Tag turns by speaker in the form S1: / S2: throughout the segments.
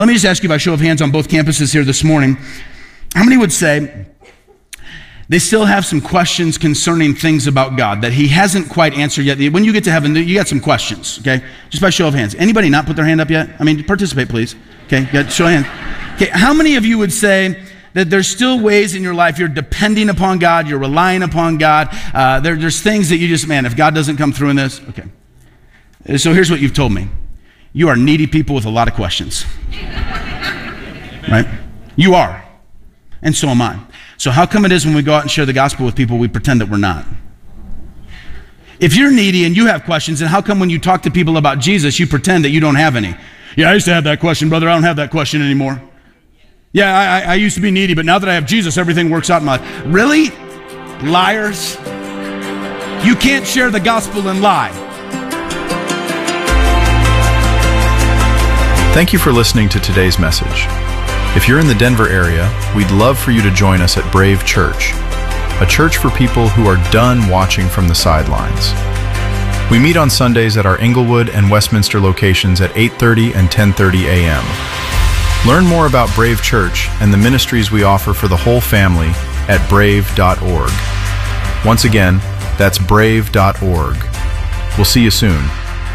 S1: Let me just ask you by show of hands on both campuses here this morning, how many would say they still have some questions concerning things about God that he hasn't quite answered yet? When you get to heaven, you got some questions, okay? Just by show of hands. Anybody not put their hand up yet? I mean, participate, please. Okay, show of hands. Okay, how many of you would say that there's still ways in your life you're depending upon God, you're relying upon God, there's things that you just, man, if God doesn't come through in this, okay. So here's what you've told me. You are needy people with a lot of questions. Right? You are. And so am I. So how come it is when we go out and share the gospel with people, we pretend that we're not? If you're needy and you have questions, then how come when you talk to people about Jesus, you pretend that you don't have any? Yeah, I used to have that question, brother. I don't have that question anymore. Yeah, I used to be needy, but now that I have Jesus, everything works out in my life. Really? Liars. You can't share the gospel and lie.
S2: Thank you for listening to today's message. If you're in the Denver area, we'd love for you to join us at Brave Church, a church for people who are done watching from the sidelines. We meet on Sundays at our Inglewood and Westminster locations at 8:30 and 10:30 a.m. Learn more about Brave Church and the ministries we offer for the whole family at brave.org. Once again, that's brave.org. We'll see you soon.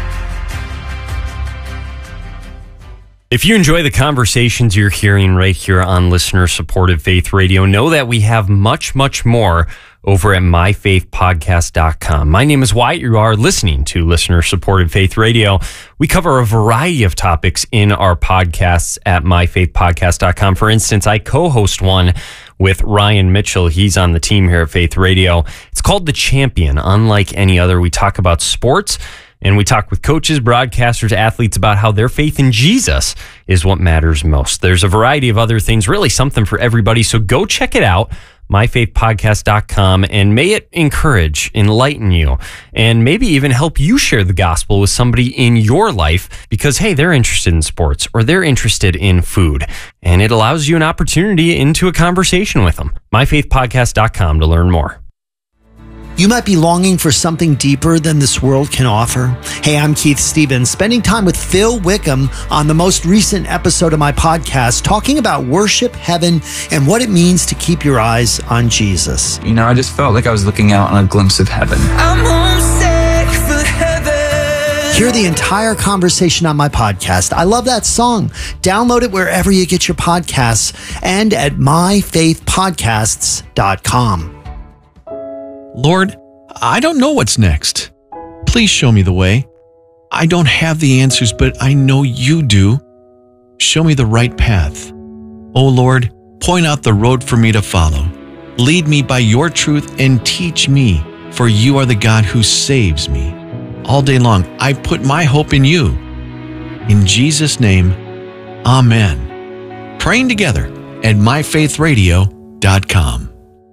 S3: If you enjoy the conversations you're hearing right here on Listener-Supported Faith Radio, know that we have much, much more over at myfaithpodcast.com. My name is Wyatt. You are listening to Listener-Supported Faith Radio. We cover a variety of topics in our podcasts at myfaithpodcast.com. For instance, I co-host one with Ryan Mitchell. He's on the team here at Faith Radio. It's called The Champion. Unlike any other, we talk about sports, and we talk with coaches, broadcasters, athletes about how their faith in Jesus is what matters most. There's a variety of other things, really something for everybody. So go check it out, myfaithpodcast.com, and may it encourage, enlighten you, and maybe even help you share the gospel with somebody in your life because, hey, they're interested in sports or they're interested in food. And it allows you an opportunity into a conversation with them. myfaithpodcast.com to learn more.
S4: You might be longing for something deeper than this world can offer. Hey, I'm Keith Stevens, spending time with Phil Wickham on the most recent episode of my podcast, talking about worship, heaven, and what it means to keep your eyes on Jesus.
S5: You know, I just felt like I was looking out on a glimpse of heaven. I'm homesick for heaven.
S4: Hear the entire conversation on my podcast. I love that song. Download it wherever you get your podcasts and at myfaithpodcasts.com.
S6: Lord, I don't know what's next. Please show me the way. I don't have the answers, but I know you do. Show me the right path. Oh Lord, point out the road for me to follow. Lead me by your truth and teach me, for you are the God who saves me. All day long, I put my hope in you. In Jesus' name, amen. Praying together at myfaithradio.com.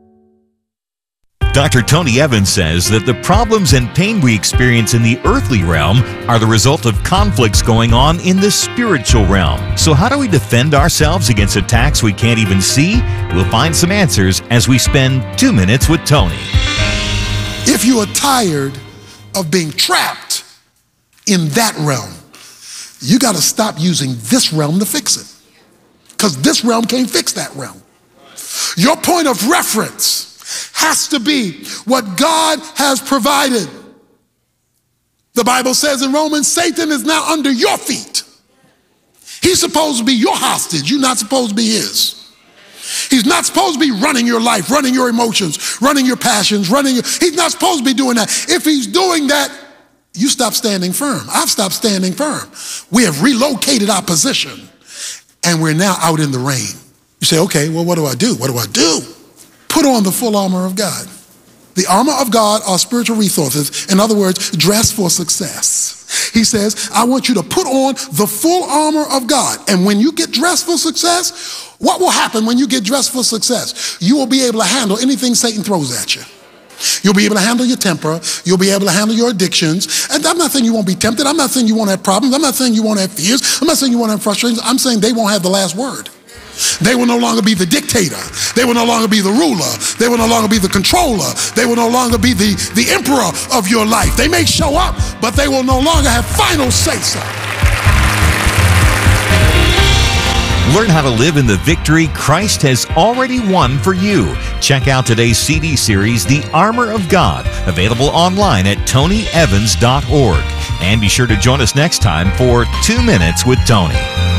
S7: Dr. Tony Evans says that the problems and pain we experience in the earthly realm are the result of conflicts going on in the spiritual realm. So how do we defend ourselves against attacks we can't even see? We'll find some answers as we spend 2 minutes with Tony.
S8: If you are tired of being trapped in that realm, you got to stop using this realm to fix it. Because this realm can't fix that realm. Your point of reference has to be what God has provided. The Bible says in Romans, Satan is now under your feet. He's supposed to be your hostage. You're not supposed to be his. He's not supposed to be running your life, running your emotions, running your passions, he's not supposed to be doing that. If he's doing that, you stop standing firm. I've stopped standing firm. We have relocated our position and we're now out in the rain. You say, okay, well, what do I do? What do I do? Put on the full armor of God. The armor of God are spiritual resources. In other words, dress for success. He says, I want you to put on the full armor of God. And when you get dressed for success, what will happen when you get dressed for success? You will be able to handle anything Satan throws at you. You'll be able to handle your temper. You'll be able to handle your addictions. And I'm not saying you won't be tempted. I'm not saying you won't have problems. I'm not saying you won't have fears. I'm not saying you won't have frustrations. I'm saying they won't have the last word. They will no longer be the dictator. They will no longer be the ruler. They will no longer be the controller. They will no longer be the emperor of your life. They may show up, but they will no longer have final say-so.
S7: Learn how to live in the victory Christ has already won for you. Check out today's CD series, The Armor of God, available online at tonyevans.org. And be sure to join us next time for 2 Minutes with Tony.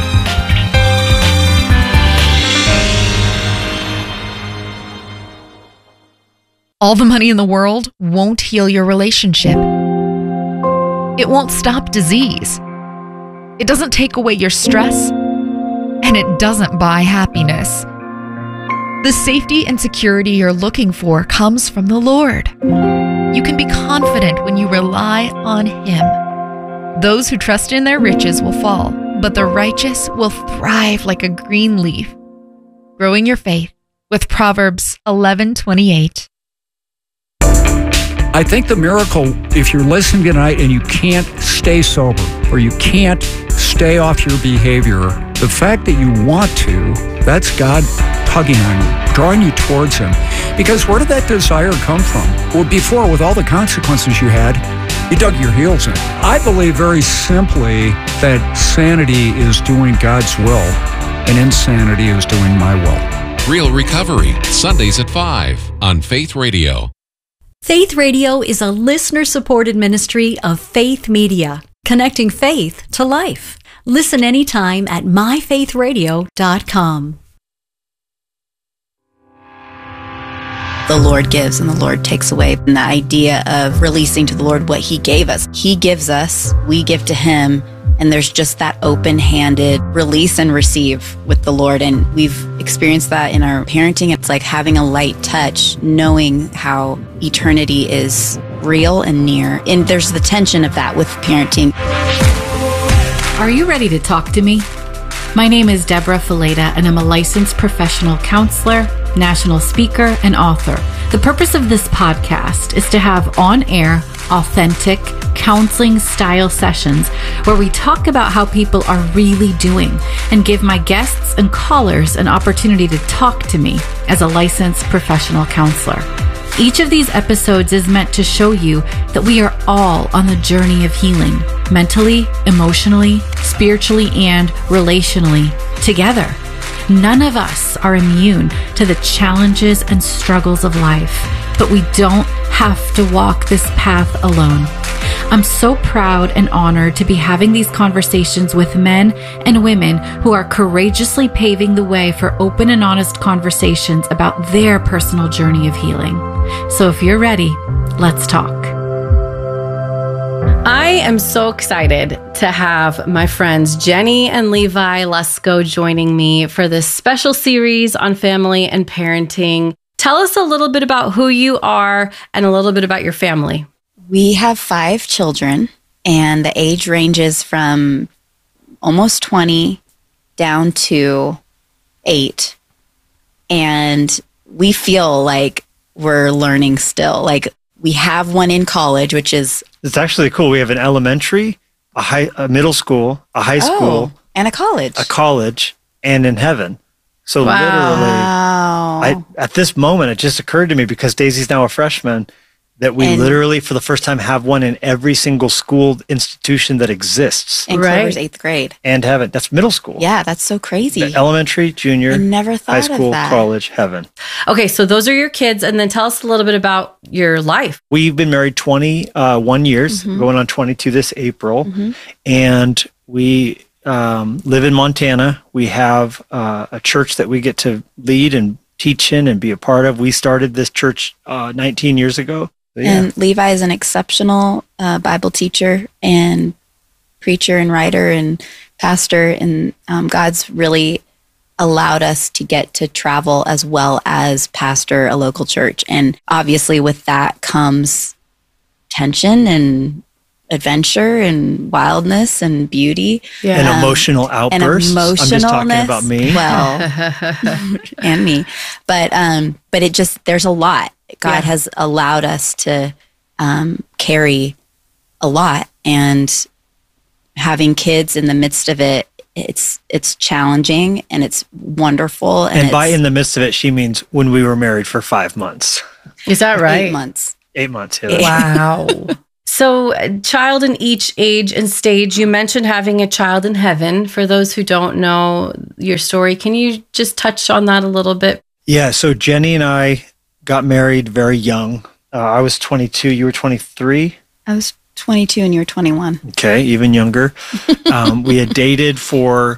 S9: All the money in the world won't heal your relationship. It won't stop disease. It doesn't take away your stress, and it doesn't buy happiness. The safety and security you're looking for comes from the Lord. You can be confident when you rely on Him. Those who trust in their riches will fall, but the righteous will thrive like a green leaf. Growing your faith with Proverbs 11:28.
S10: I think the miracle, if you're listening tonight and you can't stay sober or you can't stay off your behavior, the fact that you want to, that's God tugging on you, drawing you towards Him. Because where did that desire come from? Well, before, with all the consequences you had, you dug your heels in. I believe very simply that sanity is doing God's will and insanity is doing my will.
S11: Real Recovery, Sundays at 5 on Faith Radio.
S12: Faith Radio is a listener-supported ministry of Faith Media, connecting faith to life. Listen anytime at myfaithradio.com.
S13: The Lord gives and the Lord takes away. And the idea of releasing to the Lord what He gave us. He gives us, we give to Him. And there's just that open-handed release and receive with the Lord. And we've experienced that in our parenting. It's like having a light touch, knowing how eternity is real and near. And there's the tension of that with parenting.
S14: Are you ready to talk to me? My name is Deborah Fileta, and I'm a licensed professional counselor, national speaker, and author. The purpose of this podcast is to have on-air, authentic, counseling-style sessions where we talk about how people are really doing and give my guests and callers an opportunity to talk to me as a licensed professional counselor. Each of these episodes is meant to show you that we are all on the journey of healing, mentally, emotionally, spiritually, and relationally, together. None of us are immune to the challenges and struggles of life, but we don't have to walk this path alone. I'm so proud and honored to be having these conversations with men and women who are courageously paving the way for open and honest conversations about their personal journey of healing. So if you're ready, let's talk.
S15: I am so excited to have my friends Jenny and Levi Lesko joining me for this special series on family and parenting. Tell us a little bit about who you are and a little bit about your family.
S13: We have 5 children, and the age ranges from almost 20 down to 8. And we feel like we're learning still. Like, we have one in college, which is...
S16: It's actually cool. We have an elementary, a middle school, a high school.
S13: And a college.
S16: A college, and in heaven. So literally, at this moment, it just occurred to me, because Daisy's now a freshman, that we literally, for the first time, have one in every single school institution that exists.
S13: And Clover's 8th grade.
S16: And heaven. That's middle school.
S13: Yeah, that's so crazy.
S16: The elementary, junior,
S13: I never thought
S16: high school,
S13: of that.
S16: college, heaven.
S15: Okay, so those are your kids, and then tell us a little bit about your life.
S16: We've been married 21 years, going on 22 this April, and we live in Montana. We have a church that we get to lead and teach in and be a part of. We started this church 19 years ago. So, yeah.
S13: And Levi is an exceptional Bible teacher and preacher and writer and pastor, and God's really allowed us to get to travel as well as pastor a local church. And obviously with that comes tension and adventure and wildness and beauty.
S16: And emotional outbursts.
S13: And emotionalness.
S16: I'm just talking about me.
S13: Well, and me. But it just, there's a lot. God has allowed us to carry a lot, and having kids in the midst of it, it's challenging and it's wonderful.
S16: And by in the midst of it, she means when we were married for 5 months.
S15: Is that right?
S13: 8 months.
S16: 8 months. Yeah.
S15: Wow. So, a child in each age and stage. You mentioned having a child in heaven. For those who don't know your story, can you just touch on that a little bit?
S16: Yeah, so Jenny and I got married very young. I was 22, you were 23?
S13: I was 22 and you were 21.
S16: Okay, even younger. We had dated for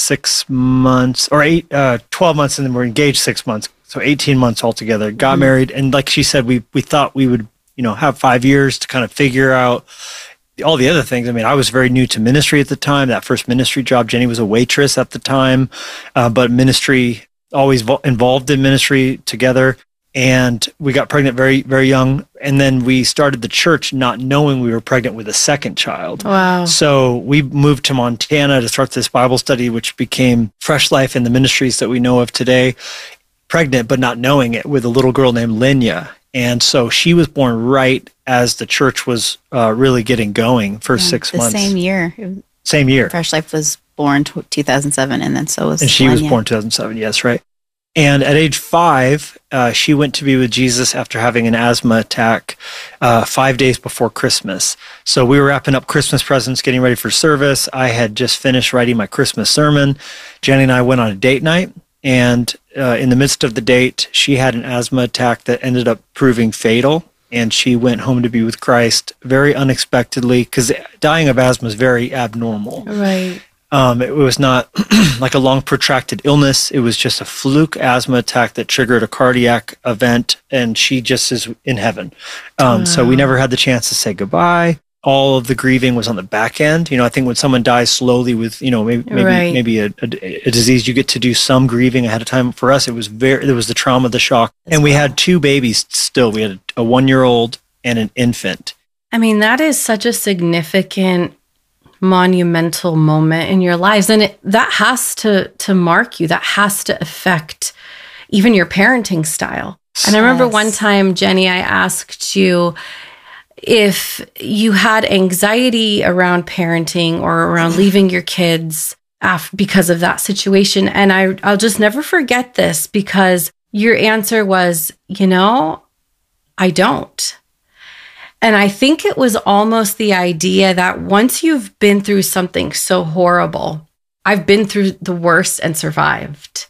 S16: 6 months, or 12 months, and then we're engaged 6 months. So 18 months altogether. Got married, and like she said, we thought we would, have 5 years to kind of figure out all the other things. I mean, I was very new to ministry at the time, that first ministry job. Jenny was a waitress at the time, but ministry, always involved in ministry together. And we got pregnant very, very young. And then we started the church not knowing we were pregnant with a second child.
S15: Wow.
S16: So we moved to Montana to start this Bible study, which became Fresh Life in the ministries that we know of today. Pregnant, but not knowing it, with a little girl named Linya. And so she was born right as the church was really getting going for 6 months.
S13: The same year.
S16: Same year.
S13: Fresh Life was born 2007, and then so was
S16: And she was
S13: Linya.
S16: born 2007, yes, right. And at age 5, she went to be with Jesus after having an asthma attack 5 days before Christmas. So we were wrapping up Christmas presents, getting ready for service. I had just finished writing my Christmas sermon. Jenny and I went on a date night. And in the midst of the date, she had an asthma attack that ended up proving fatal. And she went home to be with Christ very unexpectedly, because dying of asthma is very abnormal.
S15: Right.
S16: It was not like a long protracted illness. It was just a fluke asthma attack that triggered a cardiac event, and she just is in heaven. So we never had the chance to say goodbye. All of the grieving was on the back end. I think when someone dies slowly with, maybe a disease, you get to do some grieving ahead of time. For us, it was the trauma, the shock. And we had 2 babies still. We had a 1-year-old and an infant.
S15: I mean, that is such a significant, monumental moment in your lives. And that has to mark you. That has to affect even your parenting style. And I remember one time, Jenny, I asked you if you had anxiety around parenting or around leaving your kids because of that situation. And I'll just never forget this, because your answer was, I don't. And I think it was almost the idea that once you've been through something so horrible, I've been through the worst and survived,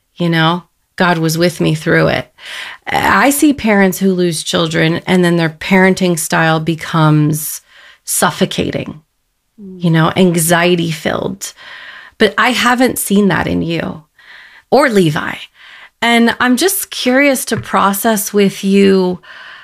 S15: God was with me through it. I see parents who lose children and then their parenting style becomes suffocating, anxiety filled. But I haven't seen that in you or Levi. And I'm just curious to process with you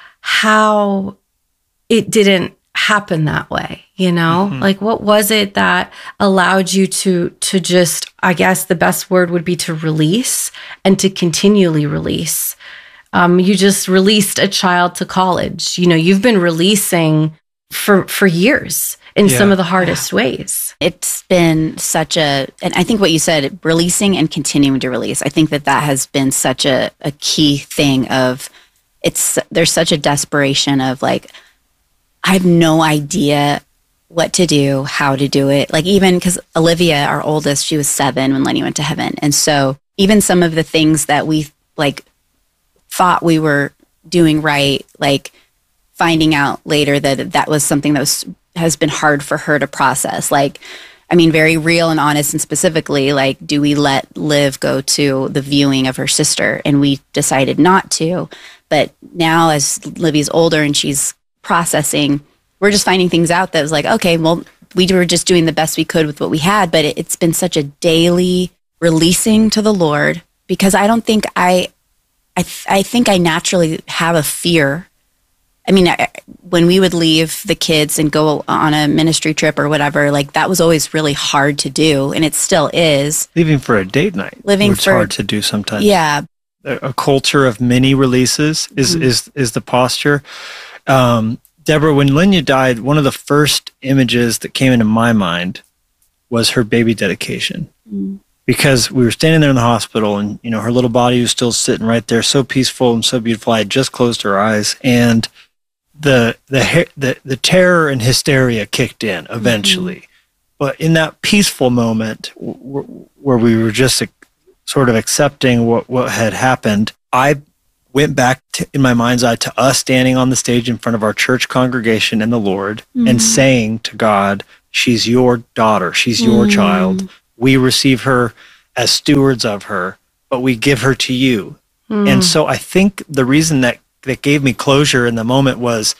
S15: how it didn't happen that way, Like, what was it that allowed you to just, I guess the best word would be to release and to continually release. You just released a child to college. You've been releasing for years in some of the hardest ways.
S13: It's been and I think what you said, releasing and continuing to release, I think that has been such a key thing of there's such a desperation of like, I have no idea what to do, how to do it. Like, even because Olivia, our oldest, she was 7 when Lenny went to heaven. And so even some of the things that we thought we were doing right, like finding out later that was something that has been hard for her to process. Like, I mean, very real and honest, and specifically, like, do we let Liv go to the viewing of her sister? And we decided not to. But now as Livy's older and she's processing, we're just finding things out that was like, okay, well, we were just doing the best we could with what we had, but it's been such a daily releasing to the Lord, because I don't think I think I naturally have a fear. I mean, when we would leave the kids and go on a ministry trip or whatever, like, that was always really hard to do, and it still is.
S16: Leaving for a date night. It's hard to do sometimes.
S13: Yeah.
S16: A culture of mini releases is the posture. Deborah, when Linya died, one of the first images that came into my mind was her baby dedication. Because we were standing there in the hospital, and her little body was still sitting right there, so peaceful and so beautiful. I had just closed her eyes, and the terror and hysteria kicked in eventually. But in that peaceful moment where we were just sort of accepting what had happened, I went back in my mind's eye to us standing on the stage in front of our church congregation and the Lord and saying to God, she's your daughter, she's your child. We receive her as stewards of her, but we give her to you. And so I think the reason that gave me closure in the moment was,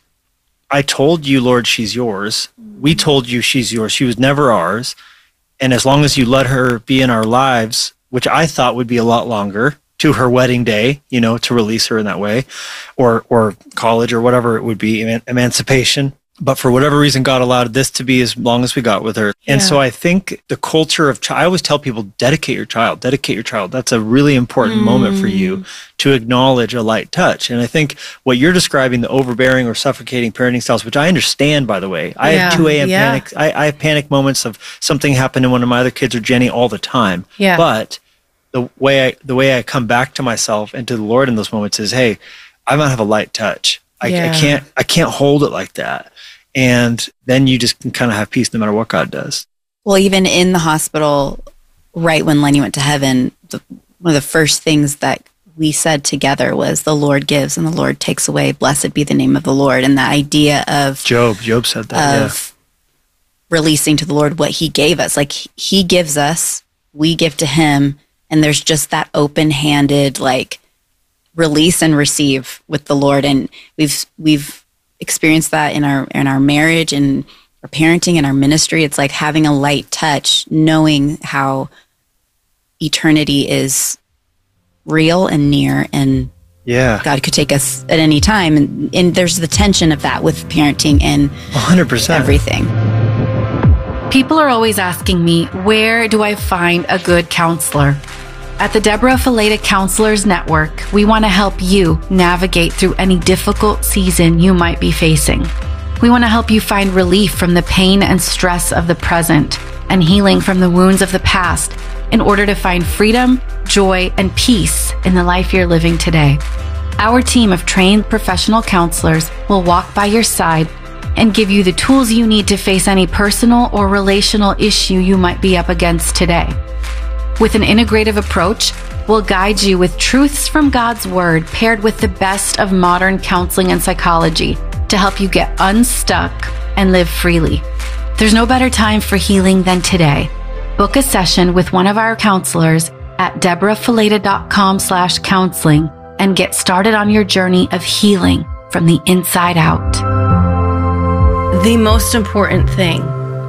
S16: I told you, Lord, she's yours. We told you she's yours. She was never ours. And as long as you let her be in our lives, which I thought would be a lot longer, to her wedding day, to release her in that way, or college or whatever it would be, emancipation. But for whatever reason, God allowed this to be as long as we got with her. And so I think the culture of I always tell people, dedicate your child. That's a really important moment for you to acknowledge a light touch. And I think what you're describing, the overbearing or suffocating parenting styles, which I understand, by the way. I have 2 a.m. panic. I have panic moments of something happened to one of my other kids or Jenny all the time. Yeah. But the way I come back to myself and to the Lord in those moments is, hey, I might have a light touch. I can't hold it like that. And then you just can kind of have peace no matter what God does.
S13: Well, even in the hospital, right when Lenny went to heaven, one of the first things that we said together was, the Lord gives and the Lord takes away. Blessed be the name of the Lord. And the idea of
S16: Job said that,
S13: of releasing to the Lord what he gave us. Like, he gives us, we give to him. And there's just that open-handed, like, release and receive with the Lord. And we've experienced that in our marriage and our parenting and our ministry. It's like having a light touch, knowing how eternity is real and near, and God could take us at any time. And there's the tension of that with parenting and
S16: 100%
S13: everything.
S14: People are always asking me, where do I find a good counselor? At the Deborah Fileta Counselors Network, we want to help you navigate through any difficult season you might be facing. We want to help you find relief from the pain and stress of the present and healing from the wounds of the past in order to find freedom, joy, and peace in the life you're living today. Our team of trained professional counselors will walk by your side and give you the tools you need to face any personal or relational issue you might be up against today. With an integrative approach, we'll guide you with truths from God's Word paired with the best of modern counseling and psychology to help you get unstuck and live freely. There's no better time for healing than today. Book a session with one of our counselors at deborahfileta.com/counseling and get started on your journey of healing from the inside out.
S15: The most important thing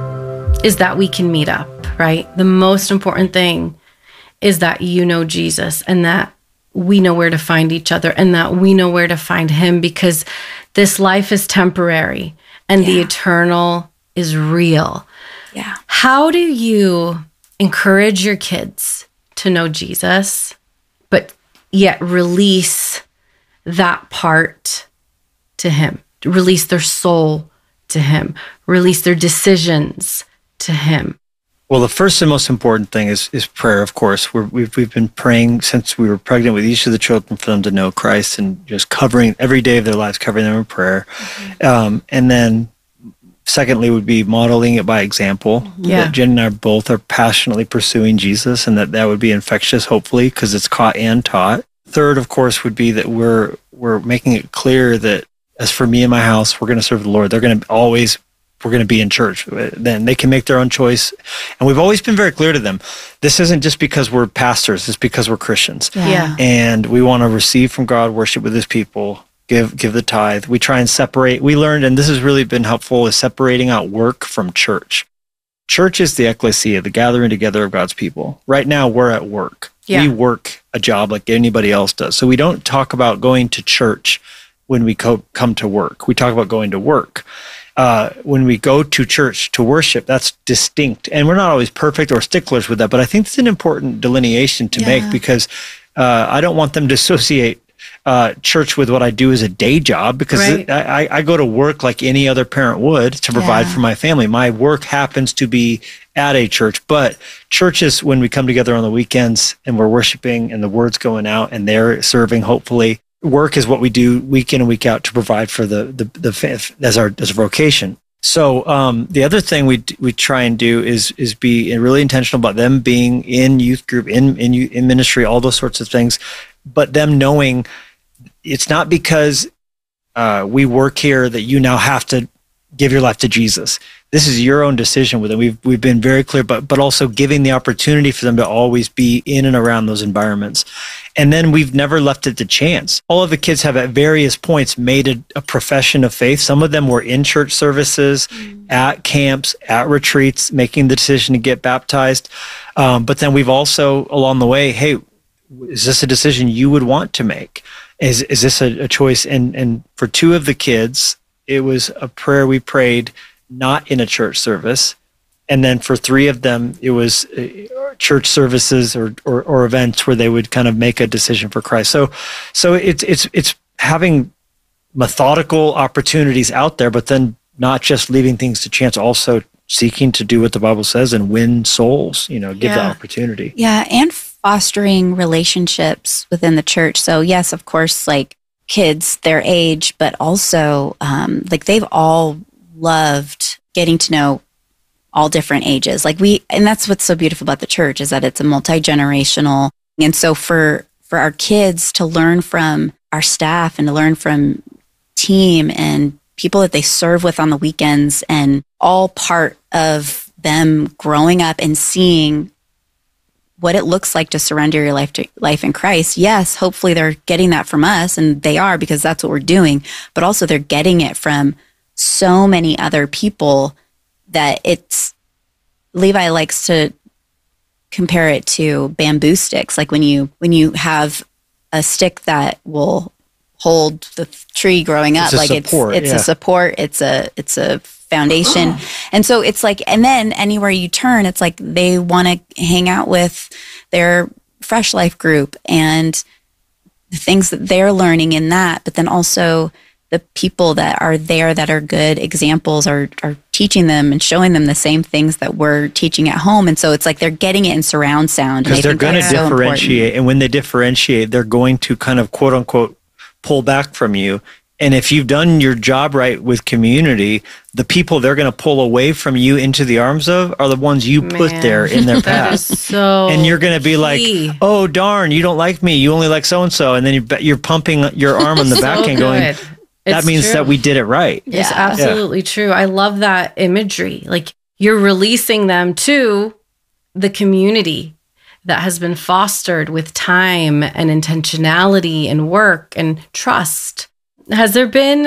S15: is that we can meet up, right? The most important thing is that you know Jesus and that we know where to find each other and that we know where to find him, because this life is temporary and the eternal is real.
S13: Yeah.
S15: How do you encourage your kids to know Jesus, but yet release that part to him, release their soul to him, release their decisions to him?
S16: Well, the first and most important thing is prayer, of course. We've been praying since we were pregnant with each of the children for them to know Christ, and just covering every day of their lives, covering them in prayer. And then secondly would be modeling it by example. That Jen and I both are passionately pursuing Jesus, and that would be infectious, hopefully, because it's caught and taught. Third, of course, would be that we're making it clear that as for me and my house, we're going to serve the Lord. We're going to be in church. Then they can make their own choice. And we've always been very clear to them, this isn't just because we're pastors, it's because we're Christians.
S15: Yeah.
S16: And we want to receive from God, worship with his people, give the tithe. We try and separate. We learned, and this has really been helpful, is separating out work from church. Church is the ecclesia, the gathering together of God's people. Right now, we're at work. We work a job like anybody else does. So we don't talk about going to church when we come to work. We talk about going to work. When we go to church to worship, that's distinct. And we're not always perfect or sticklers with that, but I think it's an important delineation to make, because I don't want them to associate church with what I do as a day job, because I go to work like any other parent would to provide for my family. My work happens to be at a church, but church is when we come together on the weekends and we're worshiping and the word's going out and they're serving, hopefully. Work is what we do week in and week out to provide for as a vocation. So the other thing we try and do is be really intentional about them being in youth group, in ministry, all those sorts of things, but them knowing it's not because we work here that you now have to give your life to Jesus. This is your own decision with it. We've been very clear, but also giving the opportunity for them to always be in and around those environments. And then we've never left it to chance. All of the kids have at various points made a profession of faith. Some of them were in church services, at camps, at retreats, making the decision to get baptized. But then we've also, along the way, hey, is this a decision you would want to make? Is this a choice? And for 2 of the kids, it was a prayer we prayed not in a church service. And then for 3 of them, it was church services or events where they would kind of make a decision for Christ. So it's having methodical opportunities out there, but then not just leaving things to chance, also seeking to do what the Bible says and win souls, give the opportunity.
S13: Yeah, and fostering relationships within the church. So yes, of course, like kids their age, but also like they've all loved getting to know all different ages. And that's what's so beautiful about the church, is that it's a multi-generational. And so for our kids to learn from our staff and to learn from team and people that they serve with on the weekends, and all part of them growing up and seeing what it looks like to surrender your life in Christ. Yes, hopefully they're getting that from us, and they are, because that's what we're doing, but also they're getting it from so many other people that Levi likes to compare it to bamboo sticks. Like when you have a stick that will hold the tree growing up,
S16: it's a support,
S13: it's a foundation. And so it's like, and then anywhere you turn, it's like they want to hang out with their Fresh Life group and the things that they're learning in that, but then also the people that are there that are good examples are teaching them and showing them the same things that we're teaching at home. And so it's like they're getting it in surround sound.
S16: Because they're going to differentiate. And when they differentiate, they're going to kind of quote unquote pull back from you. And if you've done your job right with community, the people they're going to pull away from you into the arms of are the ones you put there in their path. And you're going to be like, oh, darn, you don't like me. You only like so-and-so. And then you're pumping your arm on the back end going, that means that we did it right.
S15: It's absolutely true. I love that imagery. Like you're releasing them to the community that has been fostered with time and intentionality and work and trust. Has there been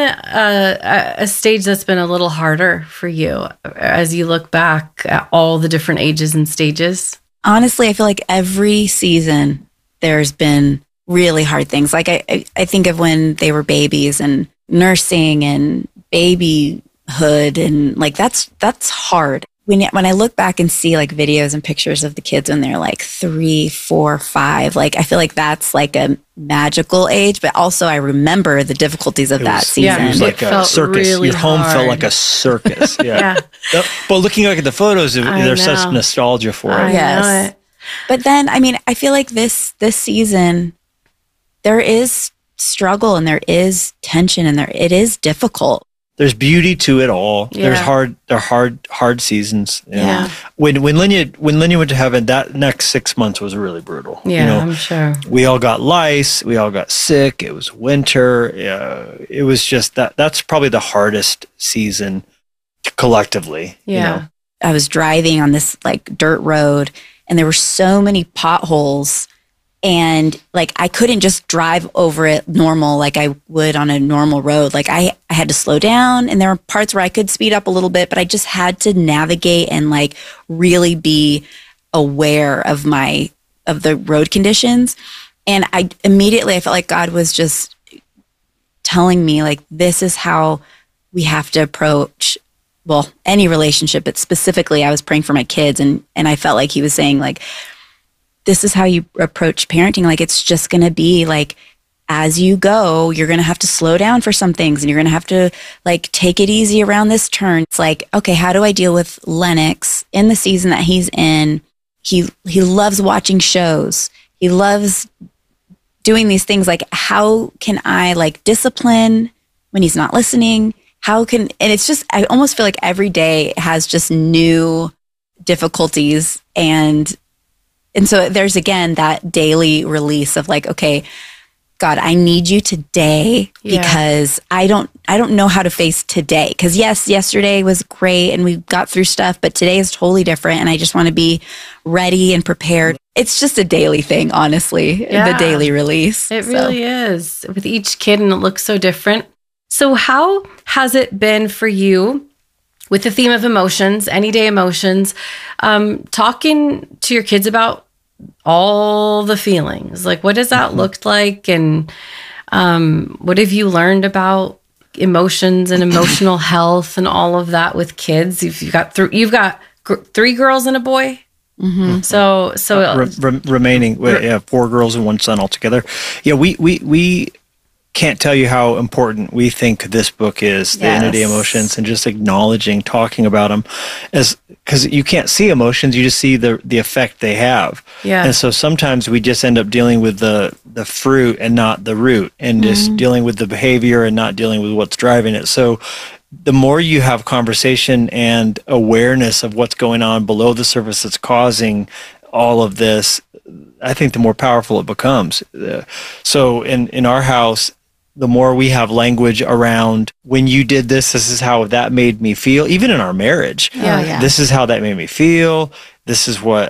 S15: a stage that's been a little harder for you as you look back at all the different ages and stages?
S13: Honestly, I feel like every season there's been really hard things. Like I think of when they were babies and nursing and babyhood, and like that's hard. When I look back and see like videos and pictures of the kids when they're like 3, 4, 5, like I feel like that's like a magical age, but also I remember the difficulties of that season.
S16: Yeah, it was like a circus.
S15: Really
S16: your home
S15: hard.
S16: felt like a circus. Yeah. But looking back at the photos, there's such nostalgia for it.
S13: Yes. But then, I mean, I feel like this season, there is struggle and there is tension and it is difficult.
S16: There's beauty to it all.
S13: Yeah.
S16: There are hard seasons. Yeah. When Linya went to heaven, that next 6 months was really brutal.
S15: Yeah, I'm sure.
S16: We all got lice. We all got sick. It was winter. It was just that's probably the hardest season collectively.
S13: Yeah. I was driving on this like dirt road and there were so many potholes. And like, I couldn't just drive over it normal like I would on a normal road. Like I had to slow down, and there were parts where I could speed up a little bit, but I just had to navigate and like really be aware of the road conditions. And I felt like God was just telling me like, this is how we have to approach, well, any relationship, but specifically I was praying for my kids. And I felt like he was saying like, this is how you approach parenting. Like, it's just going to be like, as you go, you're going to have to slow down for some things, and you're going to have to like take it easy around this turn. It's like, okay, how do I deal with Lennox in the season that he's in? He loves watching shows. He loves doing these things. Like, how can I like discipline when he's not listening? And it's just, I almost feel like every day has just new difficulties. And so there's, again, that daily release of like, okay, God, I need you today because I don't know how to face today. Because yes, yesterday was great and we got through stuff, but today is totally different. And I just want to be ready and prepared. It's just a daily thing, honestly, the daily release.
S15: It really is with each kid, and it looks so different. So how has it been for you with the theme of emotions, anyday emotions, talking to your kids about all the feelings? Like, what does that look like? And what have you learned about emotions and emotional health and all of that with kids? You've got 3 girls and a boy.
S16: Mm-hmm.
S15: So
S16: remaining, we have 4 girls and 1 son altogether. Yeah, we can't tell you how important we think this book is, the Everyday Emotions, and just acknowledging, talking about them, because you can't see emotions, you just see the effect they have.
S15: Yeah.
S16: And so sometimes we just end up dealing with the fruit and not the root, and just dealing with the behavior and not dealing with what's driving it. So the more you have conversation and awareness of what's going on below the surface that's causing all of this, I think the more powerful it becomes. So in our house, the more we have language around, when you did this, this is how that made me feel. Even in our marriage, this is how that made me feel. This is what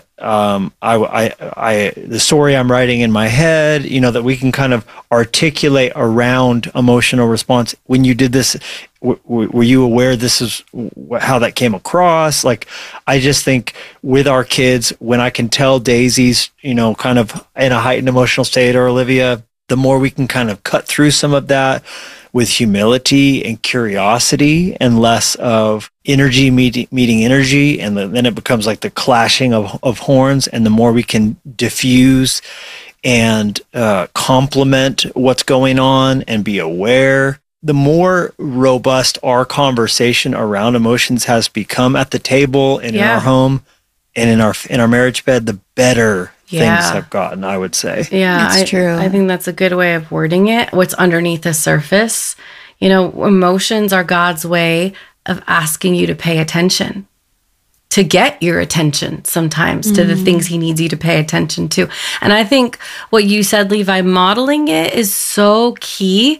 S16: the story I'm writing in my head, that we can kind of articulate around emotional response. When you did this, were you aware this is how that came across? Like, I just think with our kids, when I can tell Daisy's, kind of in a heightened emotional state, or Olivia, the more we can kind of cut through some of that with humility and curiosity, and less of energy meeting energy. And then it becomes like the clashing of horns. And the more we can diffuse and complement what's going on and be aware, the more robust our conversation around emotions has become at the table and in our home and in our marriage bed, the better things have gotten, I would say.
S15: Yeah,
S13: that's true.
S15: I think that's a good way of wording it. What's underneath the surface, emotions are God's way of asking you to pay attention, to get your attention sometimes to the things he needs you to pay attention to. And I think what you said, Levi, modeling it is so key.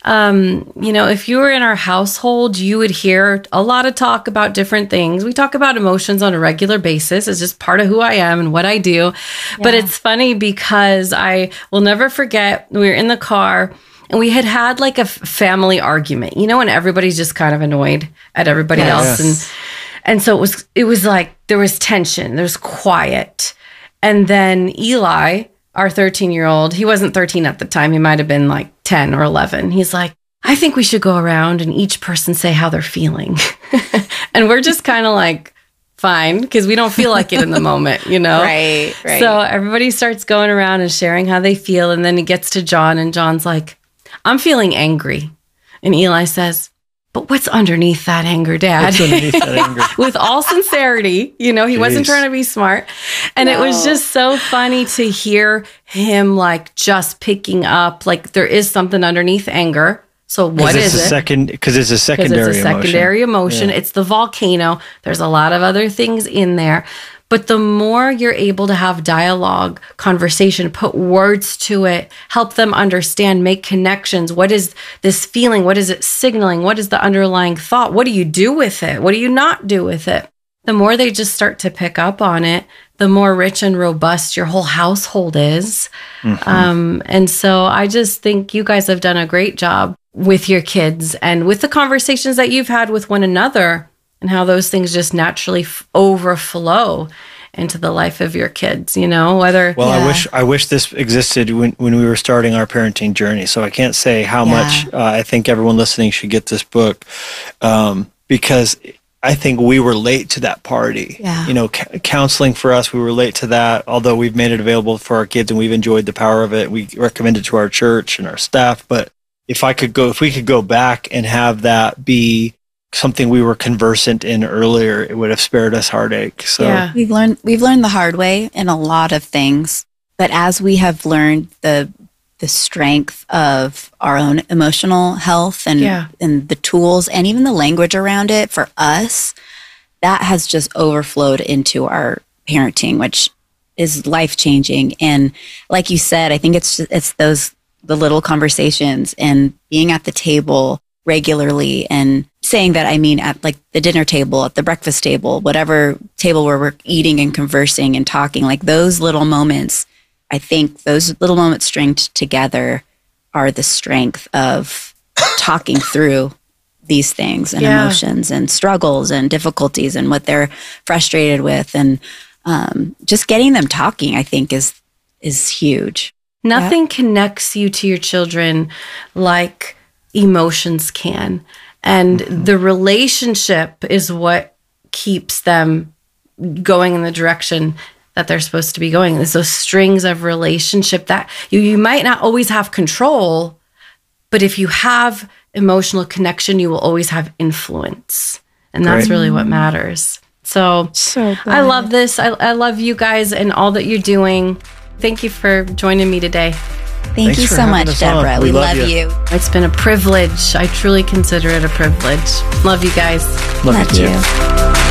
S15: If you were in our household, you would hear a lot of talk about different things. We talk about emotions on a regular basis. It's just part of who I am and what I do. Yeah. But it's funny because I will never forget, we were in the car and we had like a family argument, and everybody's just kind of annoyed at everybody else. And so it was like there was tension, there's quiet. And then Eli, our 13-year-old, he wasn't 13 at the time. He might have been like 10 or 11. He's like, I think we should go around and each person say how they're feeling. And we're just kind of like, fine, because we don't feel like it in the moment,
S13: Right.
S15: So everybody starts going around and sharing how they feel. And then it gets to John, and John's like, I'm feeling angry. And Eli says, but what's underneath that anger, Dad?
S16: What's underneath that anger?
S15: With all sincerity, he wasn't trying to be smart. And it was just so funny to hear him like just picking up, like there is something underneath anger. So what is it?
S16: Because it's a secondary emotion.
S15: Yeah. It's the volcano. There's a lot of other things in there. But the more you're able to have dialogue, conversation, put words to it, help them understand, make connections. What is this feeling? What is it signaling? What is the underlying thought? What do you do with it? What do you not do with it? The more they just start to pick up on it, the more rich and robust your whole household is. And so I just think you guys have done a great job with your kids and with the conversations that you've had with one another, and how those things just naturally overflow into the life of your kids,
S16: I wish this existed when we were starting our parenting journey. So I can't say how much I think everyone listening should get this book, because I think we were late to that party.
S13: Yeah.
S16: Counseling for us, we were late to that, although we've made it available for our kids and we've enjoyed the power of it. We recommend it to our church and our staff. But if we could go back and have that be something we were conversant in earlier, it would have spared us heartache. So
S13: we've learned the hard way in a lot of things, but as we have learned the strength of our own emotional health and the tools and even the language around it for us, that has just overflowed into our parenting, which is life-changing. And like you said, I think it's those the little conversations and being at the table regularly and saying that, I mean, at like the dinner table, at the breakfast table, whatever table where we're eating and conversing and talking, like those little moments, I think those little moments stringed together are the strength of talking through these things and emotions and struggles and difficulties and what they're frustrated with. And just getting them talking, I think is huge.
S15: Nothing connects you to your children like emotions can. And the relationship is what keeps them going in the direction that they're supposed to be going. There's those strings of relationship that you might not always have control, but if you have emotional connection, you will always have influence. And that's really what matters. So I love this. I love you guys and all that you're doing. Thank you for joining me today.
S13: Thanks you so much, Deborah. We love you.
S15: It's been a privilege. I truly consider it a privilege. Love you guys.
S16: Love you.